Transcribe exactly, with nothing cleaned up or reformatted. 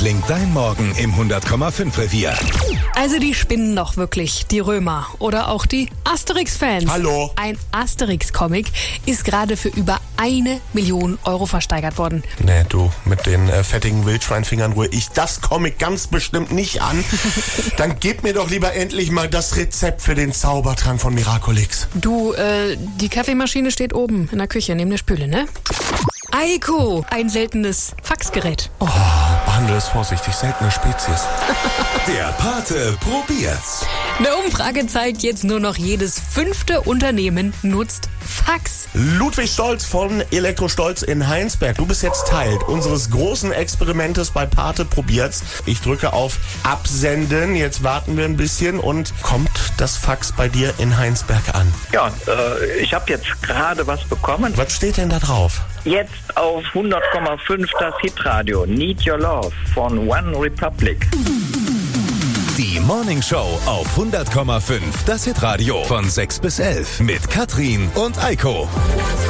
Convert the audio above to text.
klingt dein Morgen im hundert Komma fünf Revier? Also die spinnen doch wirklich, die Römer oder auch die Asterix-Fans. Hallo? Ein Asterix-Comic ist gerade für über eine Million Euro versteigert worden. Nee, du, mit den äh, fettigen Wildschweinfingern rühre ich das Comic ganz bestimmt nicht an. Dann gib mir doch lieber endlich mal das Rezept für den Zaubertrank von Miraculix. Du, äh, die Kaffeemaschine steht oben in der Küche neben der Spüle, ne? Eiko, ein seltenes Faxgerät. Oh, behandle es vorsichtig, seltene Spezies. Der Pate probiert's. Eine Umfrage zeigt jetzt, nur noch jedes fünfte Unternehmen nutzt Fax. Ludwig Stolz von Elektrostolz in Heinsberg. Du bist jetzt Teil unseres großen Experimentes bei Pate probiert's. Ich drücke auf Absenden. Jetzt warten wir ein bisschen und kommt das Fax bei dir in Heinsberg an? Ja, äh, ich habe jetzt gerade was bekommen. Was steht denn da drauf? Jetzt auf hundert Komma fünf das Hitradio Need Your Love von One Republic. Die Morning Show auf hundert Komma fünf, das Hitradio von sechs bis elf mit Katrin und Eiko.